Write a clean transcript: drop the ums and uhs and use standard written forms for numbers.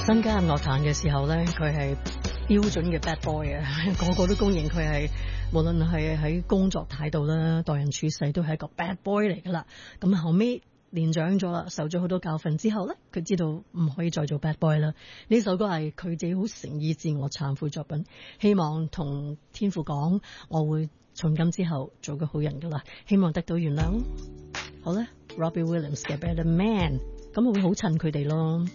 新加入樂壇嘅時候咧，佢係標準嘅 bad boy 啊，個個都公認佢係無論係喺工作態度啦、待人處世都係一個 bad boy 嚟噶啦。咁後尾年長咗啦，受咗好多教訓之後咧，佢知道唔可以再做 bad boy 啦。呢首歌係佢自己好誠意自我懺悔作品，希望同天父講，我會從今之後做個好人噶啦，希望得到原諒。好啦，Robbie Williams 嘅 Better Man， 咁我會好襯佢哋咯。